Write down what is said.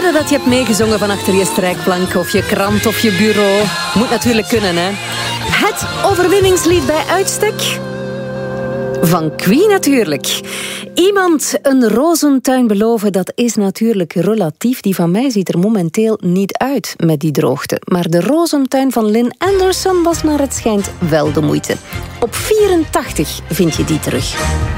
bekennen dat je hebt meegezongen van achter je strijkplank of je krant of je bureau? Moet natuurlijk kunnen, hè? Het overwinningslied bij uitstek? Van Queen natuurlijk. Iemand een rozentuin beloven, dat is natuurlijk relatief. Die van mij ziet er momenteel niet uit met die droogte. Maar de rozentuin van Lynn Anderson was naar het schijnt wel de moeite. Op 84 vind je die terug.